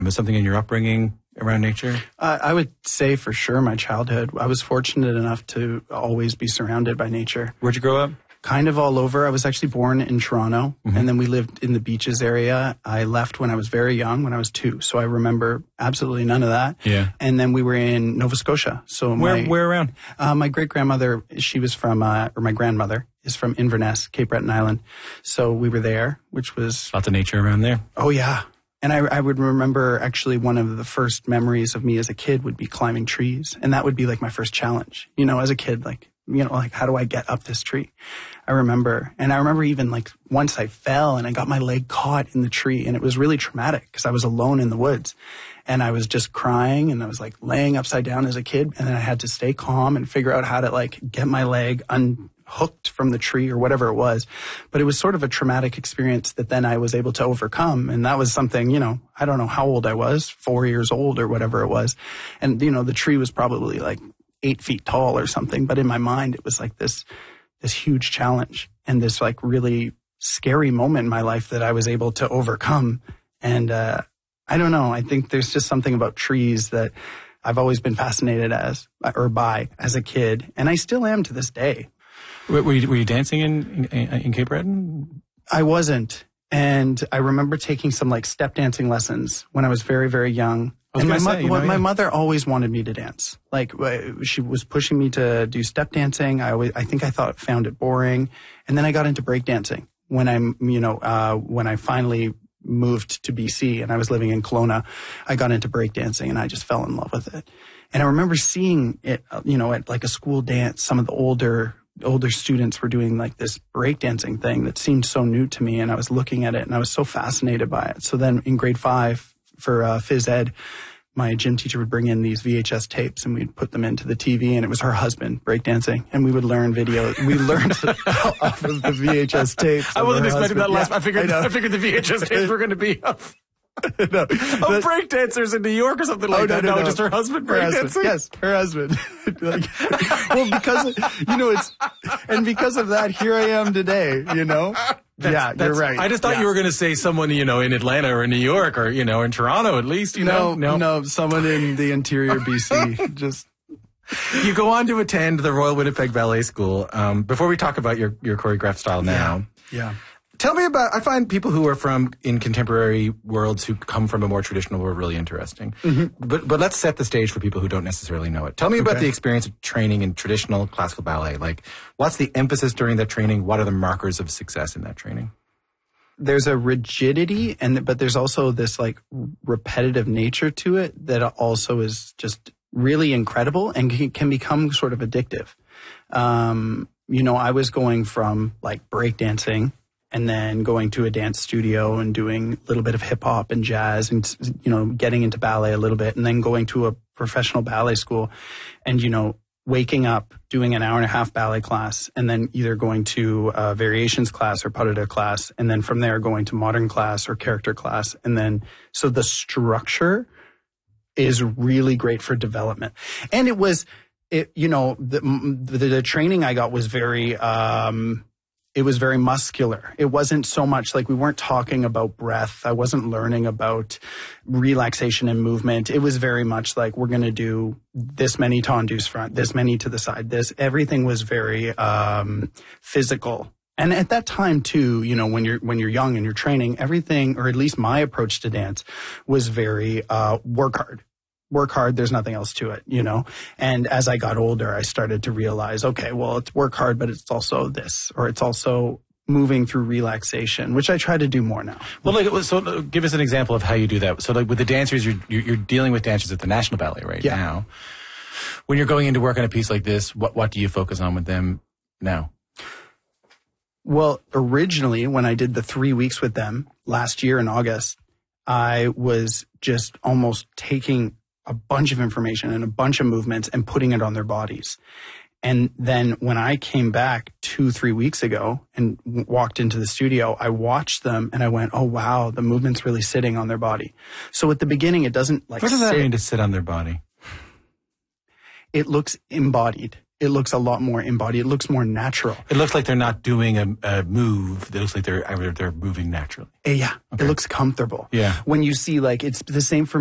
Was something in your upbringing around nature? I would say for sure my childhood. I was fortunate enough to always be surrounded by nature. Where'd you grow up? Kind of all over. I was actually born in Toronto, and then we lived in the beaches area. I left when I was very young, when I was 2, so I remember absolutely none of that. Yeah. And then we were in Nova Scotia. So where around? My great-grandmother, she was from, or my grandmother is from Inverness, Cape Breton Island. So we were there, which was... Lots of nature around there. Oh, yeah. And I would remember actually one of the first memories of me as a kid would be climbing trees. And that would be like my first challenge, as a kid, how do I get up this tree? I remember even like once I fell and I got my leg caught in the tree, and it was really traumatic because I was alone in the woods and I was just crying and I was like laying upside down as a kid, and then I had to stay calm and figure out how to like get my leg unhooked from the tree or whatever it was. But it was sort of a traumatic experience that then I was able to overcome. And that was something, I don't know how old I was, 4 years old or whatever it was. And, the tree was probably like 8 feet tall or something. But in my mind, it was like this huge challenge and this like really scary moment in my life that I was able to overcome. And, I don't know. I think there's just something about trees that I've always been fascinated by as a kid. And I still am to this day. Were you dancing in Cape Breton? I wasn't. And I remember taking some like step dancing lessons when I was very, very young. And my mother always wanted me to dance. Like she was pushing me to do step dancing. I think I found it boring. And then I got into break dancing when when I finally moved to BC and I was living in Kelowna. I got into break dancing and I just fell in love with it. And I remember seeing it, at like a school dance, some of the older students were doing like this breakdancing thing that seemed so new to me, and I was looking at it and I was so fascinated by it. So then in grade 5 for phys ed, my gym teacher would bring in these VHS tapes and we'd put them into the TV, and it was her husband breakdancing, and we would learn videos. We learned off of the VHS tapes. I wasn't expecting that last. I figured the VHS tapes were going to be of breakdancers in New York or something like that. No, just her husband breakdancing. Yes, her husband. Because of that, here I am today. You're right. I just thought you were going to say someone, in Atlanta or in New York or, in Toronto at least, No, someone in the interior BC. Just. You go on to attend the Royal Winnipeg Ballet School. Before we talk about your choreographed style now. Yeah. Tell me about, I find people who are in contemporary worlds who come from a more traditional world really interesting. Mm-hmm. But let's set the stage for people who don't necessarily know it. Tell me about the experience of training in traditional classical ballet. Like, what's the emphasis during that training? What are the markers of success in that training? There's a rigidity, but there's also this like repetitive nature to it that also is just really incredible and can become sort of addictive. I was going from like breakdancing and then going to a dance studio and doing a little bit of hip hop and jazz and, getting into ballet a little bit, and then going to a professional ballet school and, waking up, doing an hour-and-a-half ballet class, and then either going to a variations class or pas de deux class, and then from there going to modern class or character class. And then, so the structure is really great for development. And the training I got was very, it was very muscular. It wasn't so much like we weren't talking about breath. I wasn't learning about relaxation and movement. It was very much like we're going to do this many tendus front, this many to the side. Everything was very physical. And at that time too, when you're young and you're training, everything, or at least my approach to dance, was very work hard. Work hard, there's nothing else to it, And as I got older, I started to realize, okay, well, it's work hard, but it's also this, or it's also moving through relaxation, which I try to do more now. Well, so give us an example of how you do that. So like with the dancers, you're dealing with dancers at the National Ballet now. When you're going into work on a piece like this, what do you focus on with them now? Well, originally, when I did the 3 weeks with them last year in August, I was just almost taking a bunch of information and a bunch of movements and putting it on their bodies. And then when I came back 2-3 weeks ago and walked into the studio, I watched them and I went, oh, wow, the movement's really sitting on their body. So at the beginning, it doesn't like What does that mean to sit on their body? It looks embodied. it looks a lot more embodied. It looks more natural. It looks like they're not doing a move. It looks like they're moving naturally. Yeah. Okay. It looks comfortable. Yeah. When you see, like, it's the same for